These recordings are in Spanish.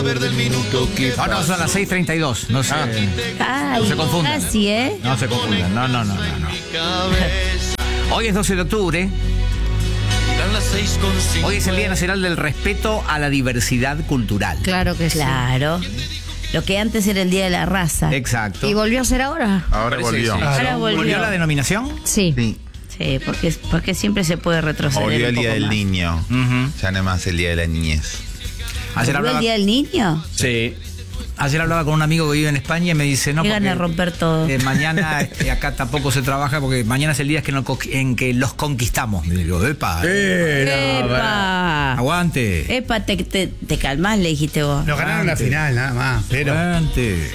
No, son las 6:32. No se, Ay, no se confundan. Casi, ¿eh? No se confundan. No. Hoy es 12 de octubre. Hoy es el Día Nacional del Respeto a la Diversidad Cultural. Claro que sí. Claro. Lo que antes era el Día de la Raza. Exacto. ¿Y volvió a ser ahora? Ahora volvió. Sí. Ahora volvió. la denominación? Sí. Sí. Sí, porque siempre se puede retroceder. Volvió el un Día poco del más. Niño. Ya no es más el Día de la Niñez. Ayer ¿Volvió hablaba, el Día del Niño? sí. Ayer hablaba con un amigo que vive en España y me dice, no, Qué porque gana de romper todo. mañana acá tampoco se trabaja porque mañana es el día en que los conquistamos. Y digo, epa, ¡Epa! aguante. Epa, te calmás, le dijiste vos. Lo ganaron la final, nada más. Pero Aguante.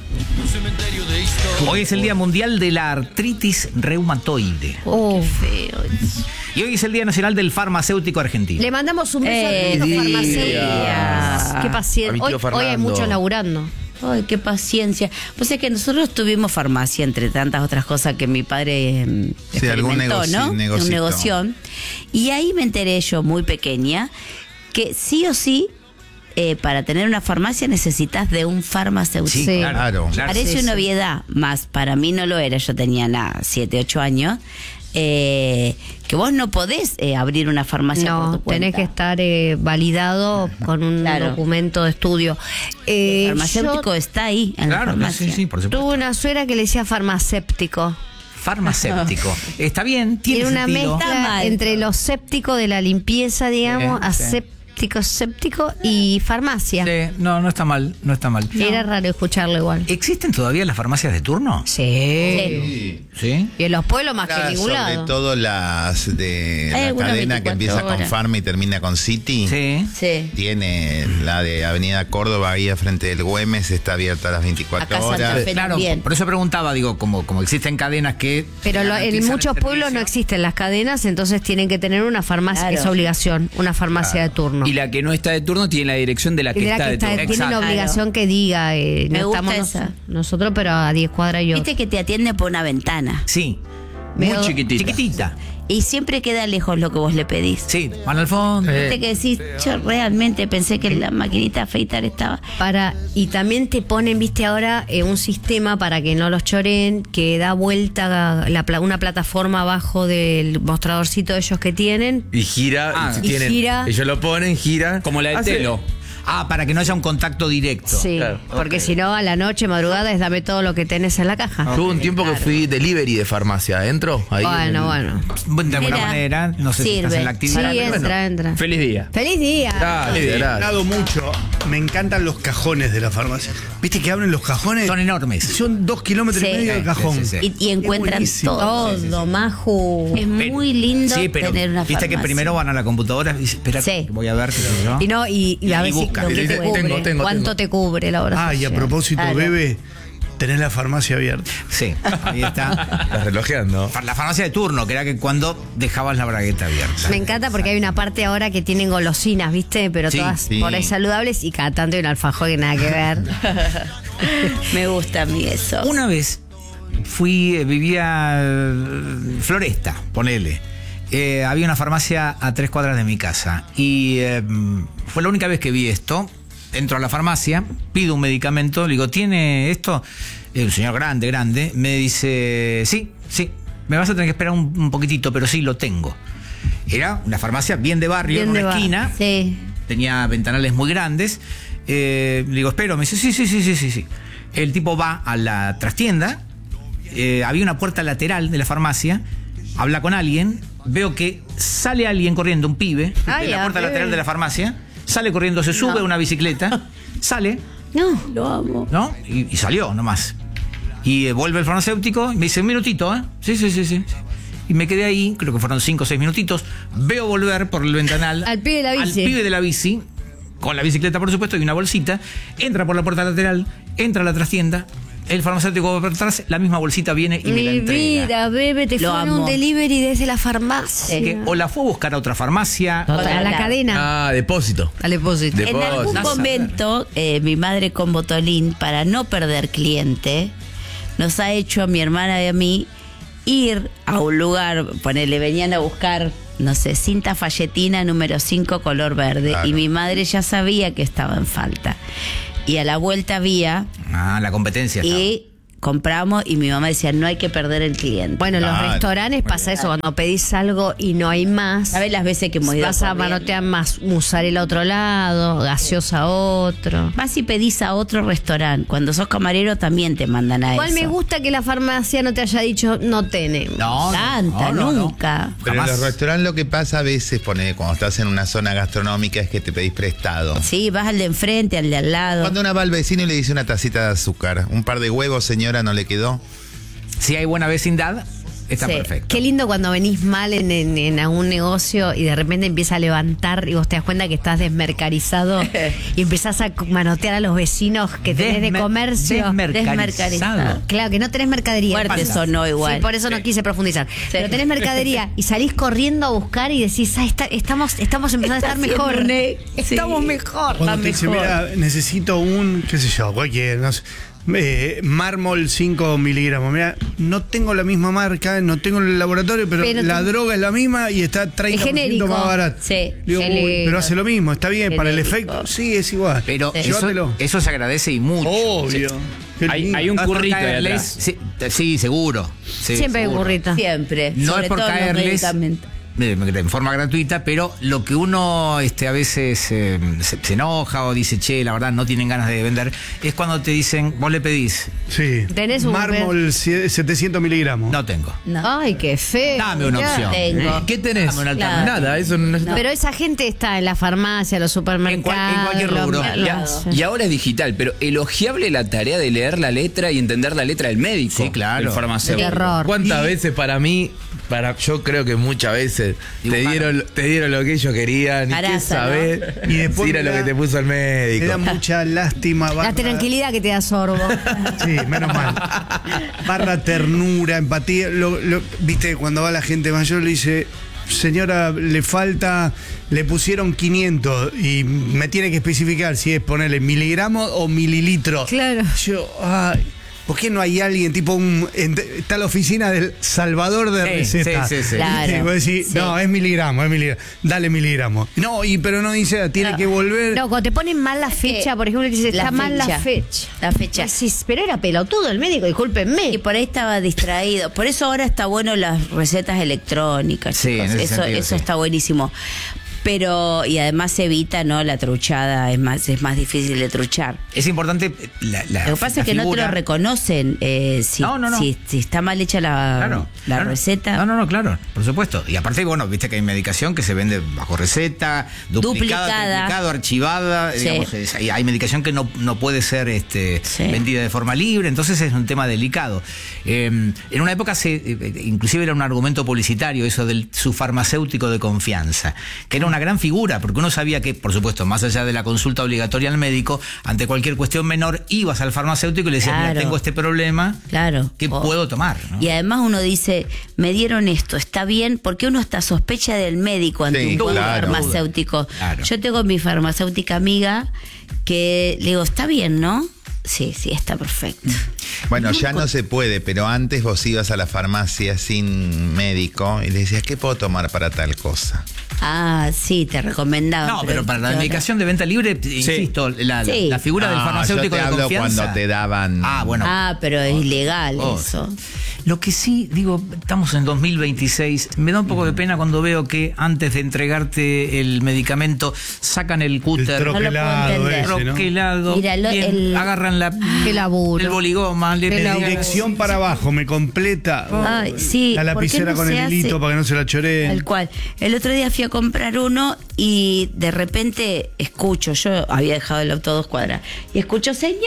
Hoy es el Día Mundial de la Artritis Reumatoide. Oh. Feo. Y hoy es el Día Nacional del Farmacéutico Argentino. Le mandamos un beso a todos los farmacéuticos. Qué paciencia. Hoy hay muchos laburando. Ay, qué paciencia. Pues es que nosotros tuvimos farmacia, entre tantas otras cosas que mi padre Sí, algún experimentó, ¿no? Un negocito. negocio. Y ahí me enteré yo, muy pequeña, que sí o sí, para tener una farmacia necesitas de un farmacéutico. Sí, Sí. Claro. Parece Sí, una sí. obviedad, más para mí no lo era. Yo tenía 7, 8 años. Que vos no podés abrir una farmacia por No, tu cuenta. tenés que estar validado con un Claro. documento de estudio. El farmacéutico Yo está ahí en la Claro, farmacia. sí, por supuesto. tuve una suegra que le decía farmacéptico. Farmacéutico. Está bien, tiene Tiene una sentido. Está mezcla mal. entre lo séptico de la limpieza, digamos, Sí, sí. séptico y farmacia. Sí, no está mal, no está mal. Era raro escucharlo igual. ¿Existen todavía las farmacias de turno? Sí. Sí. Y en los pueblos más que en Ahora, ningún sobre lado. todo las de Hay la algunas cadena que 24 empieza con horas. Farma y termina con City. Sí. Sí. Tiene la de Avenida Córdoba ahí a frente del Güemes, está abierta a las 24 Acá Santa horas. Fe. Claro, también. por eso preguntaba, digo, como existen cadenas que... Pero en garantizan muchos el pueblos no servicio. existen las cadenas, entonces tienen que tener una farmacia, Claro. es obligación, una farmacia de turno. Y la que no está de turno tiene la dirección de la que Y de la está que de está- turno. tiene la Exacto. obligación que diga, Me no gusta estamos esa. nosotros, pero a 10 cuadras yo. Viste que te atiende por una ventana. Sí. Muy Veo- chiquitita. Chiquitita. Y siempre queda lejos lo que vos le pedís. Sí, van al fondo. Viste que decís, yo realmente pensé que la maquinita de afeitar estaba. Y también te ponen, viste, ahora un sistema para que no los choren, que da vuelta una plataforma abajo del mostradorcito de ellos que tienen. Y gira, Ah, y y gira. ellos lo ponen, gira. Como la de Hace- Telo. Ah, para que no haya un contacto directo. Sí, Claro. porque si no, a la noche, madrugada, es dame todo lo que tenés en la caja. Tuve un tiempo que fui delivery de farmacia adentro. Ahí Bueno. Bueno, de alguna Mira, manera, no sé si estás sirve. en la Sí, actividad. entra. Feliz día. ¡Feliz día! Dale, he dale. ganado mucho. Me encantan los cajones de la farmacia. ¿Viste que abren los cajones? Son enormes. Son 2 kilómetros Sí. y medio de cajón. Sí, sí, Y encuentran buenísimo. todo. Todo, Maju. Es muy lindo Sí, pero tener una viste farmacia. que primero van a la computadora y dicen, espera, Sí. voy a ver qué sé yo. Y no, y a Y ver si busca. lo que Y te dice, cubre. tengo. ¿Cuánto te cubre la hora? Ah, y a propósito, Claro. bebé, tenés la farmacia abierta. Sí, ahí está. Estás relojeando. La farmacia de turno, que era que cuando dejabas la bragueta abierta. Me encanta porque hay una parte ahora que tienen golosinas, ¿viste? Pero Sí, todas sí. por ahí saludables y cada tanto hay un alfajor que nada que ver. Me gusta a mí eso. Una vez vivía Floresta, ponele. Había una farmacia a 3 cuadras de mi casa y fue la única vez que vi esto. Entro a la farmacia, pido un medicamento, le digo, ¿tiene esto? Un señor grande, me dice, sí, me vas a tener que esperar un poquitito, pero sí lo tengo. Era una farmacia bien de barrio, Bien en de una bar- esquina, Sí. tenía ventanales muy grandes. Le digo, espero, me dice, sí. El tipo va a la trastienda, había una puerta lateral de la farmacia, habla con alguien, veo que sale alguien corriendo, un pibe, Ay, de la puerta pibe. lateral de la farmacia, sale corriendo, se sube a una bicicleta, sale, No. Lo amo. ¿no? Y salió nomás. Y vuelve el farmacéutico y me dice, un minutito, ¿eh? Sí. Y me quedé ahí, creo que fueron 5 o 6 minutitos. Veo volver por el ventanal Al pibe de la bici. Al pibe de la bici, con la bicicleta, por supuesto, y una bolsita. Entra por la puerta lateral, entra a la trastienda. El farmacéutico va por atrás, la misma bolsita viene y me la Mi entrega. vida, bebé, te Lo fue amo. un delivery desde la farmacia. Que o la fue a buscar a otra farmacia. A la cadena. Ah, depósito. Al depósito. En algún Depósito. momento, mi madre con Botolín, para no perder cliente, nos ha hecho a mi hermana y a mí ir a un lugar, ponele, venían a buscar no sé, cinta falletina número 5 color verde. Claro. Y mi madre ya sabía que estaba en falta. Y a la vuelta había La competencia. estaba. y compramos y mi mamá decía, no hay que perder el cliente. Bueno, en los Claro. restaurantes pasa eso, cuando pedís algo y no hay más. ¿Sabes las veces que hemos ido Vas a corriendo? manotear más mozzarella a otro lado, gaseosa a otro. Vas y pedís a otro restaurante. Cuando sos camarero también te mandan a Igual eso. me gusta que la farmacia no te haya dicho no tenemos. No, Tanta, no, no, no. nunca. Pero en Jamás. los restaurantes lo que pasa a veces, cuando estás en una zona gastronómica, es que te pedís prestado. Sí, vas al de enfrente, al de al lado. Cuando uno va al vecino y le dice una tacita de azúcar, un par de huevos, señora, ¿no le quedó? Si hay buena vecindad, está Sí. perfecto. Qué lindo cuando venís mal en algún negocio y de repente empieza a levantar y vos te das cuenta que estás desmercarizado y empezás a manotear a los vecinos que tenés de comercio. Desmercarizado. Claro, que no tenés mercadería. Fuerte Pasa. sonó igual. Sí, por eso no quise profundizar. Pero tenés mercadería y salís corriendo a buscar y decís, estamos empezando a estar mejor. Estamos mejor. Cuando te dice, mira, necesito un, qué sé yo, cualquier, no sé, mármol 5 miligramos. Mira, no tengo la misma marca, no tengo el laboratorio, pero la droga es la misma y está 30% genérico. más barato. Sí, Digo, genérico. uy, pero hace lo mismo, está bien, para el Genérico. efecto. Sí, es igual. Pero Llévatelo. eso se agradece y mucho. Obvio. Qué lindo. Hay un No es por currito ahí caerles, atrás. sí, seguro. Sí, Siempre hay seguro. burrita. Siempre. No sobre es por todo los caerles medicamentos. en forma gratuita, pero lo que uno a veces se enoja o dice, che, la verdad no tienen ganas de vender, es cuando te dicen, vos le pedís, Sí. Tenés un mármol 700 miligramos. no tengo. No. Ay, qué feo. Dame una Mirá. opción. Tengo. ¿Qué tenés? Dame una Claro. Nada, eso no es. Pero esa gente está en la farmacia, los supermercados. En cualquier rubro. los- Y ahora es digital, pero elogiable la tarea de leer la letra y entender la letra del médico. Sí, claro. El farmacéutico. Terror. ¿Cuántas veces para mí, yo creo que muchas veces Dibujaron. te dieron lo que ellos querían y qué Caraza, saber ¿no? Y después si era me lo da- que te puso el Me médico. da mucha lástima. La tranquilidad que te da sorbo. Sí, menos mal. Barra ternura, empatía. Viste, cuando va la gente mayor le dice, señora, le pusieron 500 y me tiene que especificar si es ponerle miligramos o mililitros. Claro. Yo, ay, ¿por qué no hay alguien tipo está la oficina del Salvador de Sí, recetas? sí, sí, sí. Claro. Y vos decís, Sí. no, es miligramos, dale miligramos. No, pero no dice, tiene que volver. No, cuando te ponen mal la fecha, por ejemplo, te dice, La está mal la fecha. fecha. La fecha. Decís, pero era pelotudo el médico, discúlpenme. Y por ahí estaba distraído. Por eso ahora está bueno las recetas electrónicas. Sí, chicos. en ese eso sentido, sí. está buenísimo. Pero, y además se evita, ¿no? La truchada, es más difícil de truchar. Es importante la Lo que pasa es que no te lo reconocen si, No. si está mal hecha la Claro. receta. No, claro, por supuesto. Y aparte, bueno, viste que hay medicación que se vende bajo receta, duplicada, triplicado, archivada. Sí. Digamos, hay medicación que no puede ser Sí. vendida de forma libre, entonces es un tema delicado. En una época, inclusive era un argumento publicitario eso del su farmacéutico de confianza, que era una gran figura, porque uno sabía que, por supuesto, más allá de la consulta obligatoria al médico, ante cualquier cuestión menor, ibas al farmacéutico y le decías, Claro. mira, tengo este problema, Claro. ¿qué puedo tomar? ¿no? Y además uno dice, me dieron esto, está bien, porque uno hasta sospecha del médico ante Sí, un buen claro. farmacéutico. Claro. Yo tengo mi farmacéutica amiga que le digo, está bien, ¿no? Sí, está perfecto. Bueno, ya no se puede, pero antes vos ibas a la farmacia sin médico y le decías, ¿qué puedo tomar para tal cosa? Ah, sí, te recomendaba. No, pero para la medicación de venta libre, insisto, la figura del No, farmacéutico yo te de hablo confianza. cuando te daban. Ah, bueno. Ah, pero es ilegal Oh, eso. Lo que sí, digo, estamos en 2026, me da un poco de pena cuando veo que antes de entregarte el medicamento sacan el cúter, No lo puedo entender. ese, ¿no? troquelado, Mira, bien, agarran Qué laburo. el boligoma, le Qué laburo. Dirección para abajo, me completa. Ay, sí, La ¿por qué lapicera no con se el hilito hace? para que no se la choreen. Tal cual. El otro día fui a comprar uno y de repente escucho, yo había dejado el auto a 2 cuadras, y escucho, señora,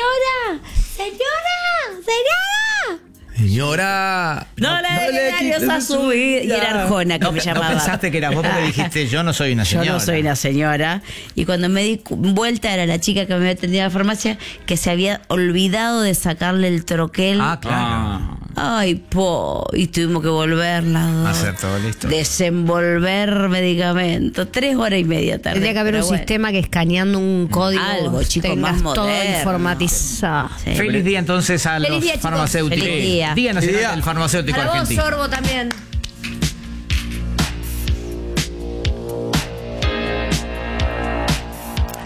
señora, señora. Señora. No le quites a subir. Y era Arjona que No, me no llamaba. pensaste que era vos porque dijiste, yo no soy una Yo señora. no soy una señora. Y cuando me di vuelta era la chica que me había atendido a la farmacia que se había olvidado de sacarle el troquel. Ah, claro. Ay, y tuvimos que volverla. Hacer todo listo. Desenvolver medicamentos. 3 horas y media tarde. Tendría que haber un Pero bueno. sistema que escaneando un código Algo, chicos, tengas más todo moderno. informatizado. Sí. Feliz día entonces a Feliz los día, chicos. farmacéuticos. Feliz día. Día Nacional del Farmacéutico Para vos, Argentino. sorbo también.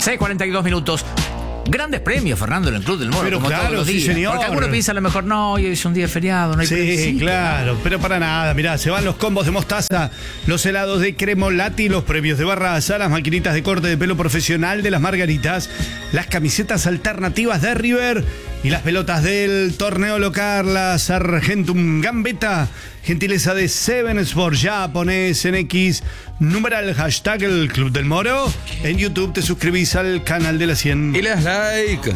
6:42 minutos. Grandes premios, Fernando, en el Club del Moro, Pero como claro, todos los sí, días. señor. Porque algunos piensan a lo mejor, no, hoy es un día feriado, no hay premios. Sí, claro, pero para nada. Mirá, se van los combos de mostaza, los helados de Cremolati, los premios de Barraza, las maquinitas de corte de pelo profesional de las Margaritas, las camisetas alternativas de River y las pelotas del torneo local, la Sargentum Gambetta, gentileza de Seven Sports. Ya ponés en X numeral hashtag el Club del Moro. En YouTube te suscribís al canal de la 100. Y le das like.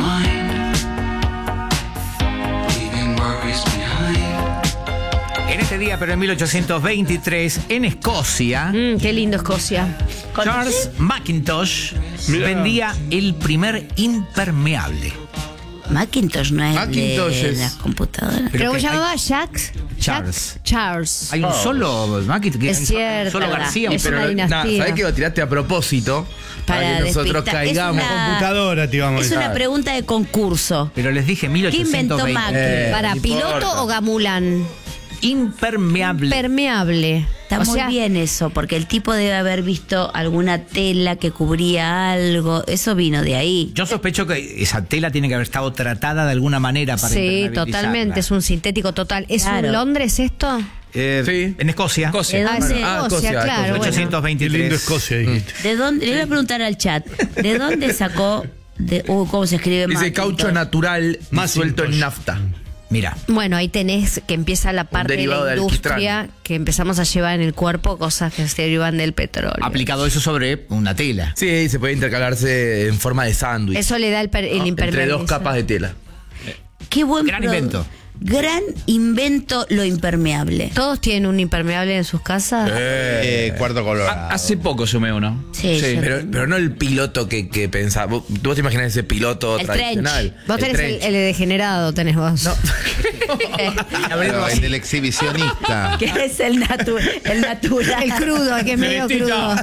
En este día, pero en 1823, en Escocia, Qué lindo Escocia. Charles Mackintosh Mirá. vendía el primer impermeable. Macintosh no es Macintosh de es- las computadoras. Pero ¿Cómo que se llamaba? Jacques. Charles. Charles. Hay un solo Mackintosh, Es hay cierto, solo ¿verdad? García. Es pero una dinastía. ¿Sabés que lo tiraste a propósito? Para Para que nosotros despistar. Es caigamos. una- Computadora, te íbamos a Es decir. una pregunta de concurso. Pero les dije ¿Qué inventó 1820. Macri? ¿Para no piloto importa. o gamulán? Impermeable. Permeable. Está O muy sea, bien eso, porque el tipo debe haber visto alguna tela que cubría algo. Eso vino de ahí. Yo sospecho que esa tela tiene que haber estado tratada de alguna manera para Sí, impermeabilizarla. totalmente. Es un sintético total. ¿Es Claro. un Londres esto? Sí. En Escocia. Escocia. ¿De Ah, dónde? sí, Escocia, claro. Bueno. Qué 1823. lindo Escocia, dijiste. ¿De dónde? Le voy a preguntar al chat. ¿De dónde sacó? ¿Cómo se escribe Dice Macintosh? caucho natural disuelto en nafta. Mira, Bueno, ahí tenés que empieza la parte de derivado la de industria alquitrán. que empezamos a llevar en el cuerpo cosas que se derivan del petróleo. aplicado eso sobre una tela. Sí, se puede intercalarse en forma de sándwich. Eso le da el ¿no? Entre impermeabilizador. dos capas de tela. Qué buen Gran invento. Gran invento lo impermeable. ¿Todos tienen un impermeable en sus casas? Cuarto color. Hace poco sumé uno. Sí, yo- Pero no el piloto que pensaba. Vos te imaginás ese piloto El tradicional. Vos tenés trench. el de degenerado, tenés vos. Claro, el del exhibicionista. Que es el natural. El crudo, el que es medio crudo.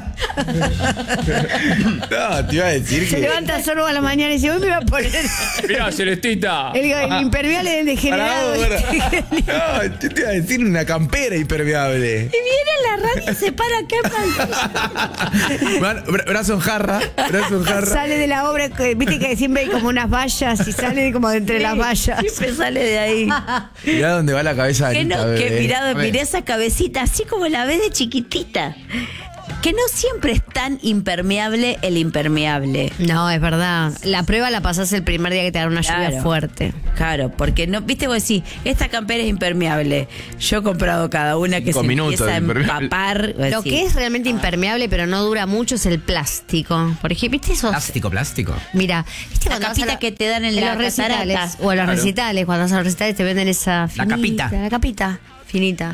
No, te iba a decir Se que. levanta solo a la mañana y dice, hoy me voy a poner Mirá, Celestita. el impermeable del degenerado. No, yo te iba a decir una campera impermeable. Y viene la radio y se para acá. Brazo en jarra. Brazo en jarra. Sale de la obra, viste que siempre hay como unas vallas y sale como de entre las vallas. Siempre sale de ahí. Mirá dónde va la cabeza de Que Anita, no, que bebé. mirá esa cabecita, así como la ves de chiquitita. Que no siempre es tan impermeable el impermeable. No, es verdad. La prueba la pasás el primer día que te da una lluvia Claro. fuerte. Claro, porque no, viste vos decís, esta campera es impermeable. Yo he comprado cada una que 5 se minutos empieza a de impermeable. empapar. Lo que es realmente impermeable pero no dura mucho es el plástico. Por ejemplo, ¿viste esos? Plástico. Mira, ¿viste La cuando vas a capita que te dan en la los recitales? catarata? O en los Claro. recitales, cuando vas a los recitales te venden esa La capita. La capita, finita.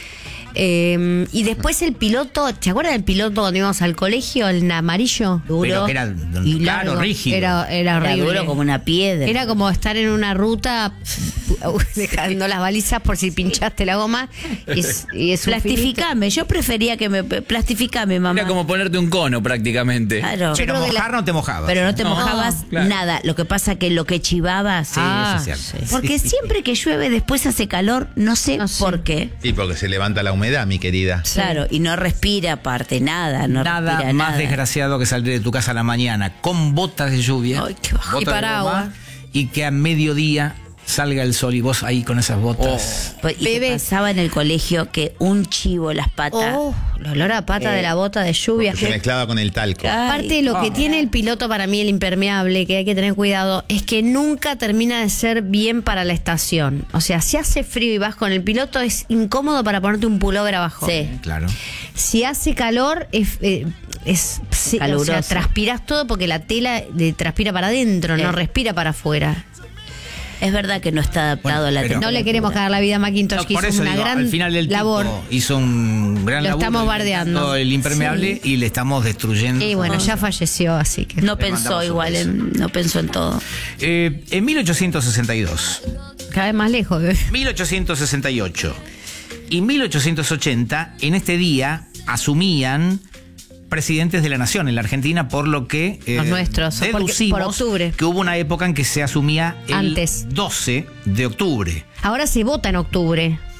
Y después el piloto, ¿te acuerdas del piloto cuando íbamos al colegio? El amarillo. Duro. Pero que era, y claro, largo. rígido. Era Era horrible. duro como una piedra. Era como estar en una ruta dejando las balizas por si pinchaste la goma. Y es un finito. Plastificame, yo prefería que me plastificame, mamá. Era como ponerte un cono prácticamente. Claro. Pero creo que mojar no te mojabas. Pero no te No, mojabas claro. nada. Lo que pasa que lo que chivaba. Sí, eso es cierto. Porque siempre que llueve después hace calor, no sé No sé. por qué. Sí, porque se levanta la humedad, mi querida. Claro, y no respira aparte, nada, no Nada respira más nada. desgraciado que salir de tu casa a la mañana con botas de lluvia. Ay, qué bajón. botas Y de paraguas. goma, y que a mediodía salga el sol y vos ahí con esas botas. Pues, y te Bebé. pasaba en el colegio que un chivo las patas. Oh, el olor a pata de la bota de lluvia. Se mezclaba con el talco. Aparte de lo que tiene el piloto para mí, el impermeable, que hay que tener cuidado, es que nunca termina de ser bien para la estación. O sea, si hace frío y vas con el piloto, es incómodo para ponerte un pullover abajo. Sí. Claro. Si hace calor, sí, o Caluroso. sea, transpiras todo porque la tela transpira para adentro, Sí. no respira para afuera. Es verdad que no está adaptado a la pero- No le queremos cagar la vida a Macintosh, No, que por hizo eso una digo, gran al final del labor. tipo hizo un gran Lo laburo estamos bardeando. inventando el impermeable y le estamos destruyendo. Y bueno, ya falleció, así que. No Le pensó mandamos un igual, beso. no pensó en todo. En 1862, Cada vez más lejos. 1868 y 1880, en este día asumían presidentes de la nación en la Argentina, por lo que Los nuestros, porque deducimos por octubre. que hubo una época en que se asumía el Antes. 12 de octubre. Ahora se vota en octubre.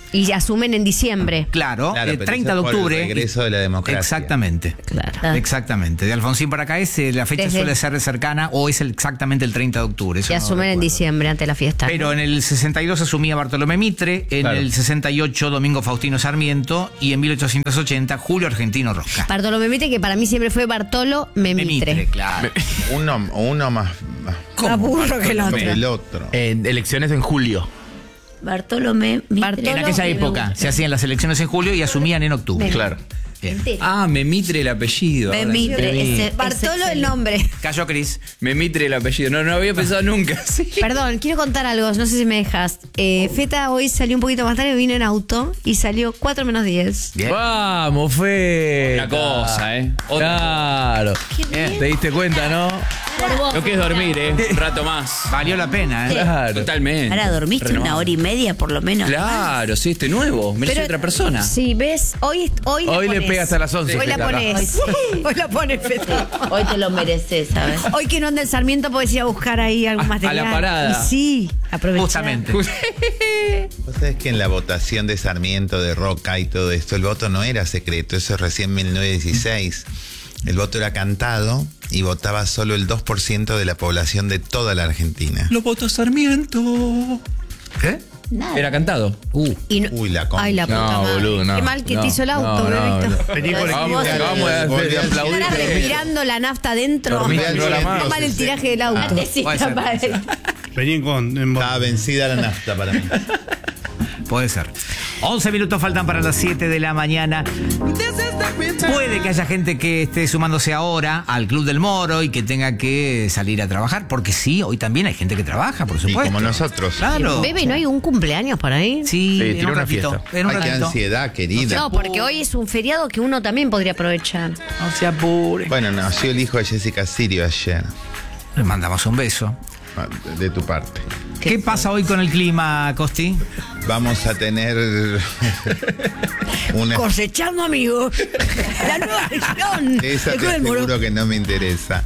Y asumen en diciembre. Claro, Claro, pero 30 de eso es por el octubre. regreso de la democracia. Exactamente. Claro. Exactamente. De Alfonsín para acá la fecha Desde- suele ser cercana o es exactamente el 30 de octubre. eso Y no asumen en recuerdo. diciembre ante la fiesta. ¿no? Pero en el 62 asumía Bartolomé Mitre, en Claro. el 68 Domingo Faustino Sarmiento y en 1880 Julio Argentino Roca. Bartolo Mitre, que para mí siempre fue Bartolo Mitre. claro. Uno más Más burro que el otro. el otro. En elecciones en julio. Bartolomé Mitre. Bartolo- En aquella me época gusta. se hacían las elecciones en julio y asumían en octubre. Claro. Bien. Memitre el apellido. ahora sí. Mitre. Bartolo el nombre. Cayó Cris. Memitre el apellido. No había pensado nunca. Sí. Perdón, quiero contar algo, no sé si me dejas. Feta hoy salió un poquito más tarde, vino en auto y salió 4 menos 10. Bien. Vamos, Fe. Otra cosa, ¿eh? Claro. Bien. ¿Te diste cuenta, no? Lo que es dormir, ¿eh? Un rato más. Valió la pena, ¿eh? Claro. Totalmente. Ahora dormiste Renovado. una hora y media por lo menos. Claro, sí, nuevo. Me Pero- otra persona. Sí, ¿ves? Hoy la Hoy le pones. pega hasta las 11. Hoy la Feta, acá. pones. Hoy la pones, Feta. Hoy te lo mereces, ¿sabes? Hoy que no anda el Sarmiento, podés ir a buscar ahí algún A material. la parada. Y sí, aprovechar. Justamente. Vos sabés que en la votación de Sarmiento, de Roca y todo esto, el voto no era secreto, eso es recién 1916. El voto era cantado y votaba solo el 2% de la población de toda la Argentina. Lo votó Sarmiento. ¿Qué? Nada. Era cantado. Y no- Uy, la concha. Ay, la puta No, madre. boludo, no. Qué mal que No, te hizo el auto, no, no, bebito. no. Vení con Vamos el a- Acabamos de aplaudir. Estás respirando la nafta adentro. Dormí al con la mano. Está mal el tiraje del auto. Puede ser, puede ser. Vení con. Estaba vencida la nafta para mí. Puede ser. 11 minutos faltan para las 7 de la mañana. Puede que haya gente que esté sumándose ahora al Club del Moro y que tenga que salir a trabajar, porque sí, hoy también hay gente que trabaja, por Y supuesto. como nosotros. Claro. Bebe, ¿no hay un cumpleaños por ahí? Sí, Sí, en tiene un una ratito. fiesta. En un Ay, qué ratito. ansiedad, querida. No, porque hoy es un feriado que uno también podría aprovechar. No se apure. Bueno, nació el hijo de Jessica Sirio ayer, Le mandamos un beso. de tu parte. ¿Qué pasa hoy con el clima, Costi? Vamos a tener una... Cosechando amigos. La nueva región. Esa El te Club del Moro. aseguro que no me interesa.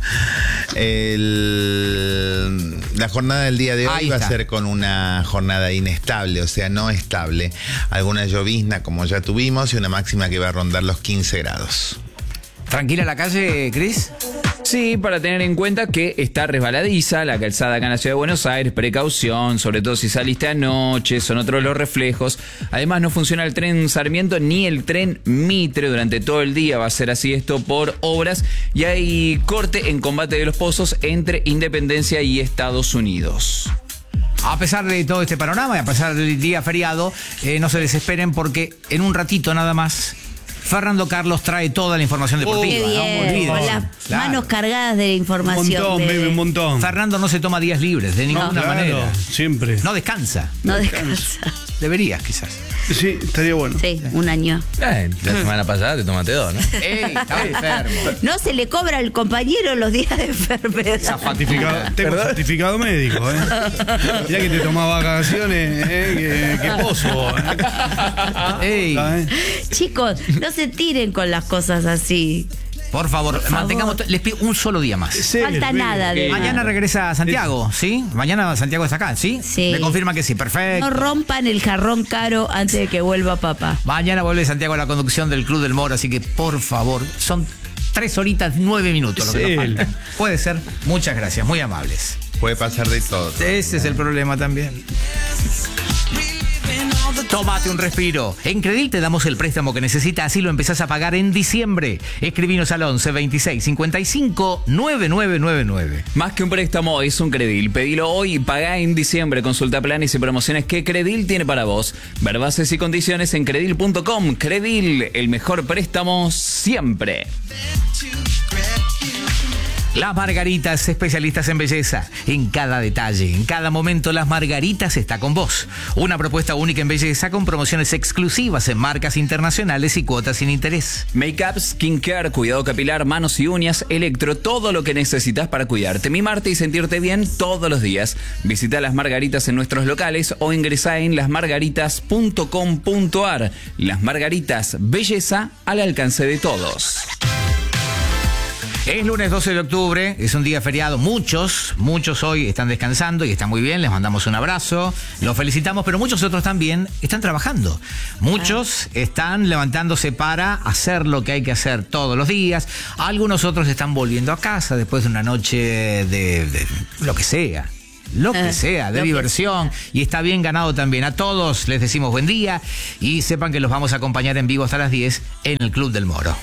La jornada del día de hoy Ahí va a está. ser con una jornada inestable, o sea, no estable. Alguna llovizna como ya tuvimos y una máxima que va a rondar los 15 grados. ¿Tranquila la calle, Cris? Sí, para tener en cuenta que está resbaladiza la calzada acá en la ciudad de Buenos Aires, precaución, sobre todo si saliste anoche, son otros los reflejos. Además no funciona el tren Sarmiento ni el tren Mitre durante todo el día, va a ser así esto por obras y hay corte en Combate de los Pozos entre Independencia y Estados Unidos. A pesar de todo este panorama y a pesar del día feriado, no se desesperen porque en un ratito nada más Fernando Carlos trae toda la información deportiva. Qué ¿no? bien. Olvídense. Con las Claro. manos cargadas de la Un información. montón, Bebe. bebe, un montón. Fernando no se toma días libres de ninguna Claro, manera. siempre. No descansa. No descansa. Deberías, quizás. Sí, estaría bueno. Sí, un año. La semana pasada te tomaste dos, ¿no? Estaba enfermo. No se le cobra al compañero los días de enfermedad. Tengo certificado médico, ¿eh? Ya que te tomaba vacaciones, ¿eh? Que pozo, ¿eh? Ey, ¿Sabes? Chicos, no se tiren con las cosas así. por favor, mantengamos. Les pido un solo día más. Falta nada de Mañana regresa a Santiago, ¿sí? Mañana Santiago está acá, ¿sí? Sí. Me confirma que sí, No perfecto. rompan el jarrón caro antes de que vuelva papá. Mañana vuelve Santiago a la conducción del Club del Moro, así que por favor, son 3 horitas 9 minutos lo que Sí. nos faltan. Puede ser. Muchas gracias, muy amables. Puede pasar de todo. Ese es el problema también. Tómate un respiro. En Credil te damos el préstamo que necesitas, así lo empezás a pagar en diciembre. Escribinos al 11 26 55 9999. Más que un préstamo, es un Credil. Pedilo hoy y pagá en diciembre. Consulta planes y promociones que Credil tiene para vos. Ver bases y condiciones en credil.com. Credil, el mejor préstamo siempre. Las Margaritas, especialistas en belleza. En cada detalle, en cada momento, Las Margaritas está con vos. Una propuesta única en belleza con promociones exclusivas en marcas internacionales y cuotas sin interés. Make-up, skincare, cuidado capilar, manos y uñas, electro, todo lo que necesitas para cuidarte, mimarte y sentirte bien todos los días. Visita Las Margaritas en nuestros locales o ingresá en lasmargaritas.com.ar. Las Margaritas, belleza al alcance de todos. Es lunes 12 de octubre, es un día feriado. Muchos hoy están descansando y está muy bien, les mandamos un abrazo, los felicitamos, pero muchos otros también están trabajando. Muchos están levantándose para hacer lo que hay que hacer todos los días. Algunos otros están volviendo a casa después de una noche de lo que sea. De diversión, y está bien ganado también. A todos les decimos buen día y sepan que los vamos a acompañar en vivo hasta las 10 en el Club del Moro.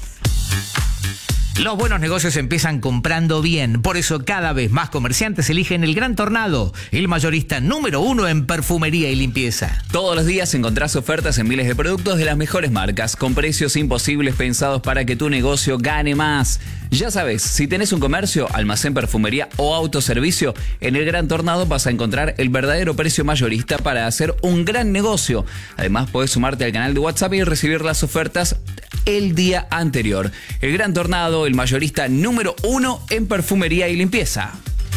Los buenos negocios empiezan comprando bien, por eso cada vez más comerciantes eligen el Gran Tornado, el mayorista número 1 en perfumería y limpieza. Todos los días encontrás ofertas en miles de productos de las mejores marcas, con precios imposibles pensados para que tu negocio gane más. Ya sabes, si tenés un comercio, almacén, perfumería o autoservicio, en el Gran Tornado vas a encontrar el verdadero precio mayorista para hacer un gran negocio. Además, podés sumarte al canal de WhatsApp y recibir las ofertas el día anterior. El Gran Tornado, el mayorista número 1 en perfumería y limpieza.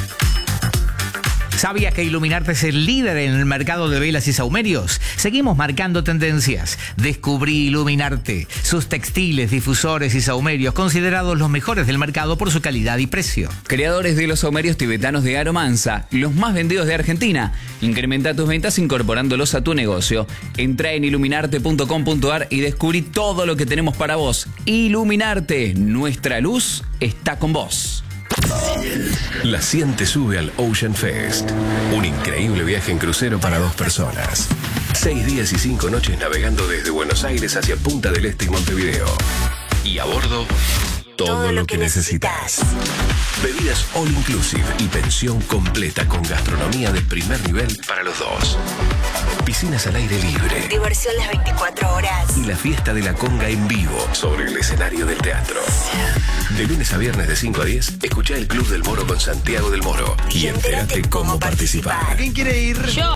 ¿Sabías que Iluminarte es el líder en el mercado de velas y sahumerios? Seguimos marcando tendencias. Descubrí Iluminarte, sus textiles, difusores y sahumerios considerados los mejores del mercado por su calidad y precio. Creadores de los sahumerios tibetanos de Aromansa, los más vendidos de Argentina. Incrementa tus ventas incorporándolos a tu negocio. Entra en iluminarte.com.ar y descubrí todo lo que tenemos para vos. Iluminarte, nuestra luz está con vos. La 100 te sube al Ocean Fest, un increíble viaje en crucero para 2 personas. 6 días y 5 noches navegando desde Buenos Aires hacia Punta del Este y Montevideo. Y a bordo, todo lo que necesitas. Bebidas all inclusive y pensión completa con gastronomía de primer nivel para los 2. Piscinas al aire libre. Diversión las 24 horas. Y la fiesta de la conga en vivo sobre el escenario del teatro. De lunes a viernes de 5 a 10, escuchá el Club del Moro con Santiago del Moro y entérate cómo participar. ¿Quién quiere ir? Yo.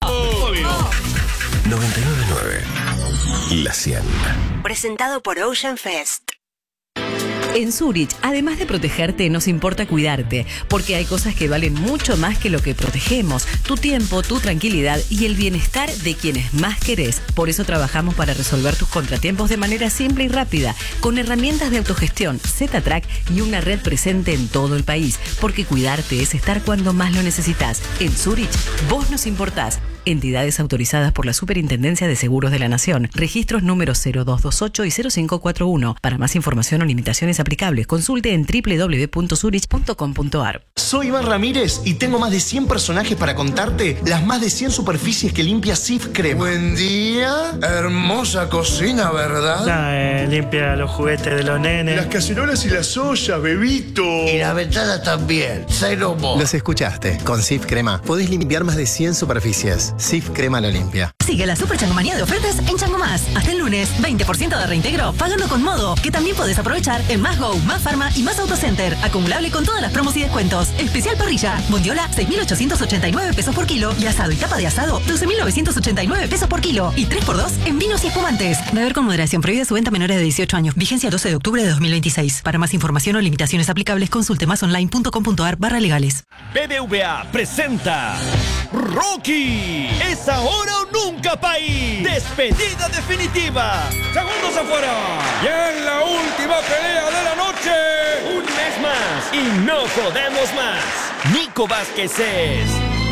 99.9 La 100. Presentado por Ocean Fest. En Zurich, además de protegerte, nos importa cuidarte, porque hay cosas que valen mucho más que lo que protegemos: tu tiempo, tu tranquilidad y el bienestar de quienes más querés. Por eso trabajamos para resolver tus contratiempos de manera simple y rápida, con herramientas de autogestión, Z-Track y una red presente en todo el país, porque cuidarte es estar cuando más lo necesitas. En Zurich, vos nos importás. Entidades autorizadas por la Superintendencia de Seguros de la Nación. Registros números 0228 y 0541. Para más información o limitaciones aplicables, consulte en www.zurich.com.ar. Soy Iván Ramírez y tengo más de 100 personajes para contarte las más de 100 superficies que limpia Sif Crema. Buen día. Hermosa cocina, ¿verdad? Limpia los juguetes de los nenes. Las cacerolas y las ollas, bebito. Y las ventanas también. Cero mo. Los escuchaste. Con Sif Crema podés limpiar más de 100 superficies. Sif Crema lo limpia. Sigue la super changomanía de ofertas en Chango Más. Hasta el lunes, 20% de reintegro pagando con Modo, que también podés aprovechar en Más Go, Más Pharma y Más Autocenter. Acumulable con todas las promos y descuentos. Especial parrilla. Bondiola, 6.889 pesos por kilo. Y asado y tapa de asado, 12.989 pesos por kilo. Y 3x2 en vinos y espumantes. Beber con moderación. Prohibida su venta a menores de 18 años. Vigencia 12 de octubre de 2026. Para más información o limitaciones aplicables, consulte másonline.com.ar/legales. BBVA presenta Rocky. Es ahora o nunca, país. Despedida definitiva. Segundos afuera. Ya en la última pelea de la noche. Un mes más y no podemos más. Nico Vázquez es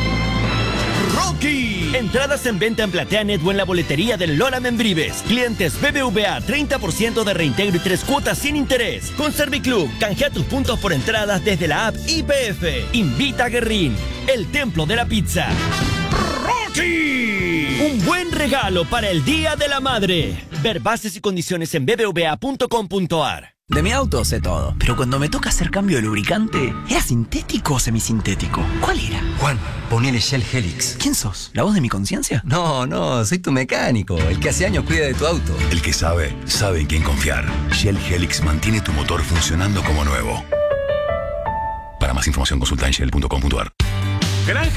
Rocky. Entradas en venta en PlateaNet o en la boletería del Lola Membrives. Clientes BBVA, 30% de reintegro y 3 cuotas sin interés. Con Serviclub, canjea tus puntos por entradas desde la app IPF. Invita a Guerrín, el templo de la pizza. ¡Rocky! Un buen regalo para el Día de la Madre. Ver bases y condiciones en bbva.com.ar. De mi auto sé todo, pero cuando me toca hacer cambio de lubricante, ¿era sintético o semisintético? ¿Cuál era? Juan, ponele Shell Helix. ¿Quién sos? ¿La voz de mi conciencia? No, soy tu mecánico, el que hace años cuida de tu auto. El que sabe en quién confiar. Shell Helix mantiene tu motor funcionando como nuevo. Para más información consulta en shell.com.ar. Granja